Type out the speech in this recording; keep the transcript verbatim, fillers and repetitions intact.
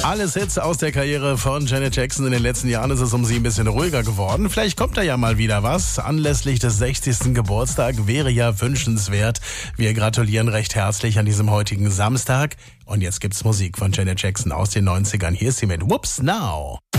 Alles Hits aus der Karriere von Janet Jackson. In den letzten Jahren ist es um sie ein bisschen ruhiger geworden. Vielleicht kommt da ja mal wieder was. Anlässlich des sechzigsten Geburtstag wäre ja wünschenswert. Wir gratulieren recht herzlich an diesem heutigen Samstag. Und jetzt gibt's Musik von Janet Jackson aus den neunzigern. Hier ist sie mit Whoops Now.